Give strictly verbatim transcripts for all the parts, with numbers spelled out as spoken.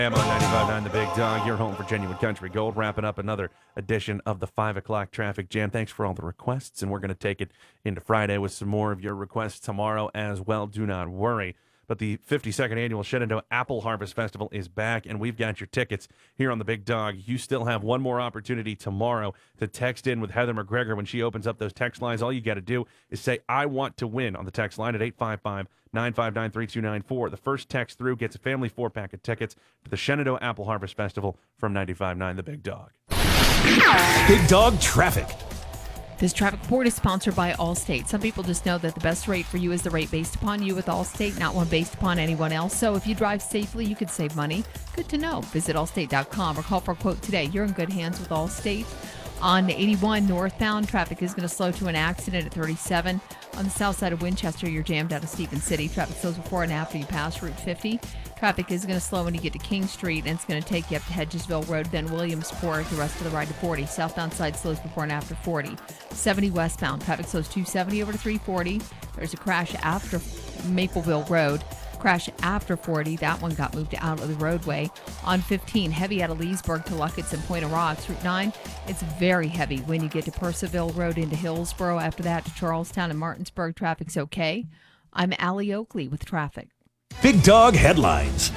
I'm on ninety-five point nine The Big Dog, your home for genuine country gold, wrapping up another edition of the five o'clock Traffic Jam. Thanks for all the requests, and we're going to take it into Friday with some more of your requests tomorrow as well. Do not worry. But the fifty-second Annual Shenandoah Apple Harvest Festival is back, and we've got your tickets here on The Big Dog. You still have one more opportunity tomorrow to text in with Heather McGregor when she opens up those text lines. All you got to do is say, I want to win on the text line at eight five five, nine five nine, three two nine four. The first text through gets a family four-pack of tickets to the Shenandoah Apple Harvest Festival from ninety-five point nine The Big Dog. Big Dog Traffic. This traffic report is sponsored by Allstate. Some people just know that the best rate for you is the rate based upon you with Allstate, not one based upon anyone else. So if you drive safely, you could save money. Good to know. Visit allstate dot com or call for a quote today. You're in good hands with Allstate. On eighty-one northbound, traffic is going to slow to an accident at thirty-seven. On the south side of Winchester, you're jammed out of Stephen City. Traffic slows before and after you pass Route fifty. Traffic is going to slow when you get to King Street, and it's going to take you up to Hedgesville Road, then Williamsport, the rest of the ride to forty. Southbound side slows before and after forty. seventy westbound, traffic slows two seventy over to three forty. There's a crash after Mapleville Road. Crash after forty. That one got moved out of the roadway. On fifteen, heavy out of Leesburg to Luckett's and Point of Rocks. Route nine, it's very heavy when you get to Purcellville Road into Hillsboro. After that, to Charlestown and Martinsburg, traffic's okay. I'm Allie Oakley with traffic. Big Dog Headlines.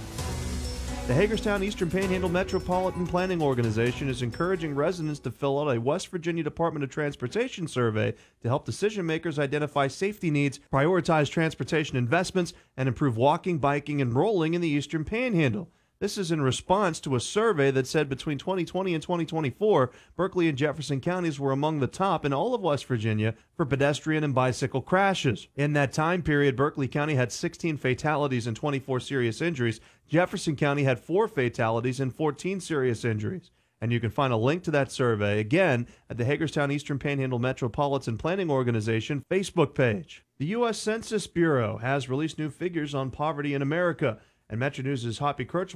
The Hagerstown Eastern Panhandle Metropolitan Planning Organization is encouraging residents to fill out a West Virginia Department of Transportation survey to help decision makers identify safety needs, prioritize transportation investments, and improve walking, biking, and rolling in the Eastern Panhandle. This is in response to a survey that said between twenty twenty and twenty twenty-four, Berkeley and Jefferson counties were among the top in all of West Virginia for pedestrian and bicycle crashes. In that time period, Berkeley County had sixteen fatalities and twenty-four serious injuries. Jefferson County had four fatalities and fourteen serious injuries. And you can find a link to that survey, again, at the Hagerstown Eastern Panhandle Metropolitan Planning Organization Facebook page. The U S Census Bureau has released new figures on poverty in America. And Metro News' Hoppy Kirch